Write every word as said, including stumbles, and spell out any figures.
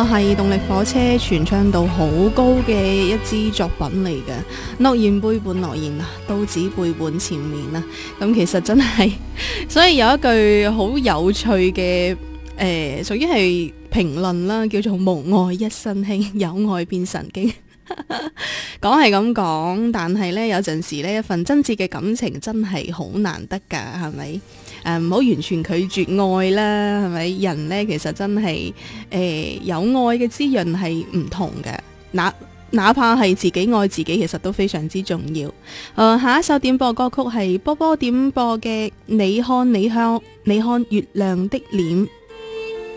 係動力火車傳唱度好高嘅一支作品嚟嘅。諾言背叛諾言啊，刀子背叛前面啊。咁其實真係，所以有一句好有趣嘅誒，屬於係評論啦，叫做無愛一身輕，有愛變神經。講係咁講，但係呢，有陣時呢，一份真摯嘅感情真係好難得噶，係咪？誒，唔好完全拒絕愛啦，係咪？人呢，其實真係誒、呃、有愛嘅滋潤係唔同嘅，哪哪怕係自己愛自己，其實都非常之重要。誒、呃，下一首點播歌曲係波波點播嘅《你看你看你看月亮的臉》。